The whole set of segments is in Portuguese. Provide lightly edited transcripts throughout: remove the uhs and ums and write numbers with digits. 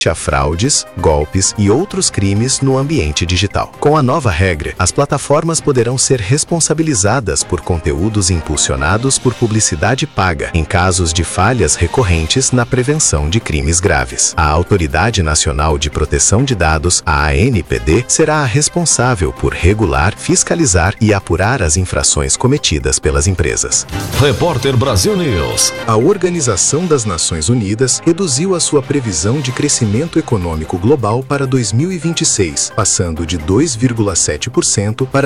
a fraudes, golpes e outros crimes no ambiente digital. Com a nova regra, as plataformas poderão ser responsabilizadas por conteúdos impulsionados por publicidade paga, em casos de falhas recorrentes na prevenção de crimes graves. A Autoridade Nacional de Proteção de Dados, a ANPD, será a responsável por regular, fiscalizar e apurar as infrações cometidas pelas empresas. Repórter Brasil News. A Organização das Nações Unidas reduziu a sua previsão de crescimento econômico global para 2026, passando de 2,7% para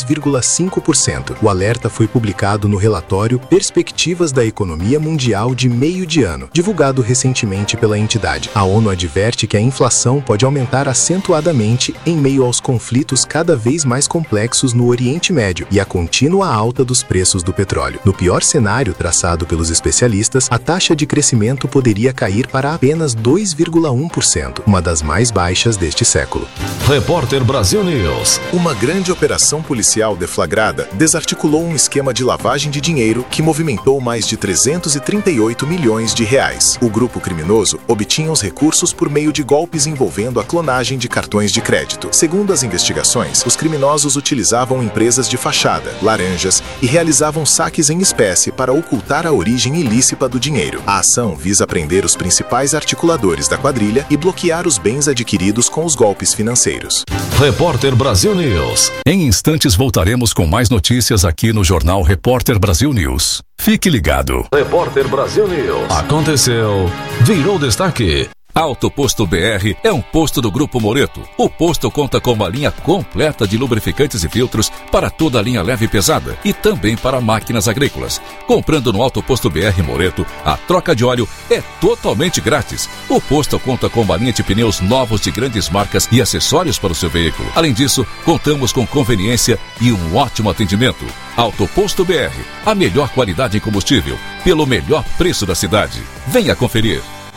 2,5%. O alerta foi publicado no relatório Perspectivas da Economia Mundial de meio de ano, divulgado recentemente pela entidade. A ONU adverte que a inflação pode aumentar acentuadamente em meio aos conflitos cada vez mais complexos no Oriente Médio e a contínua alta dos preços do petróleo. No pior cenário traçado pelos especialistas, a taxa de crescimento poderia cair para apenas 2,1%, uma das mais baixas deste século. Repórter Brasil News. Uma grande operação policial deflagrada desarticulou um esquema de lavagem de dinheiro que movimentou mais de 338 milhões de reais. O grupo criminoso obtinha os recursos por meio de golpes envolvendo a clonagem de cartões de crédito. Segundo as investigações, os criminosos utilizavam empresas de fachada, laranjas e realizavam saques em espécie para ocultar a origem ilícita do dinheiro. A ação visa prender os principais articuladores da quadrilha e bloquear os bens adquiridos com os golpes financeiros. Repórter Brasil News. Em instantes voltaremos com mais notícias aqui no Jornal Repórter Brasil News. Fique ligado. Repórter Brasil News. Aconteceu, virou destaque. Auto Posto BR é um posto do Grupo Moreto. O posto conta com uma linha completa de lubrificantes e filtros para toda a linha leve e pesada e também para máquinas agrícolas. Comprando no Auto Posto BR Moreto, a troca de óleo é totalmente grátis. O posto conta com uma linha de pneus novos de grandes marcas e acessórios para o seu veículo. Além disso, contamos com conveniência e um ótimo atendimento. Auto Posto BR, a melhor qualidade em combustível, pelo melhor preço da cidade. Venha conferir.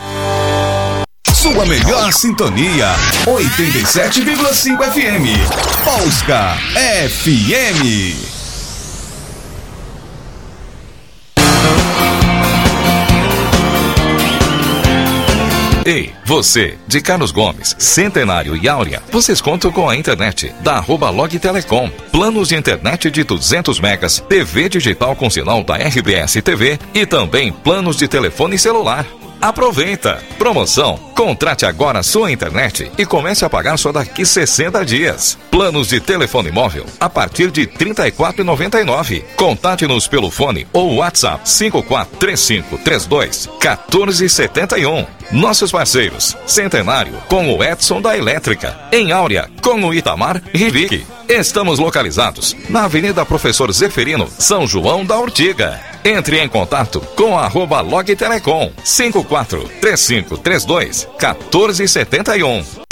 Sua melhor sintonia, 87,5 FM. Polska FM. Ei, você, de Carlos Gomes, Centenário e Áurea, vocês contam com a internet da @Log Telecom. Planos de internet de 200 megas, TV digital com sinal da RBS TV e também planos de telefone celular. Aproveita! Promoção! Contrate agora a sua internet e comece a pagar só daqui 60 dias. Planos de telefone móvel a partir de R$ 34,99. Contate-nos pelo fone ou WhatsApp 5435321471. Nossos parceiros: Centenário com o Edson da Elétrica, em Áurea com o Itamar Rivic. Estamos localizados na Avenida Professor Zeferino, São João da Ortiga. Entre em contato com a @Log Telecom 5435321471.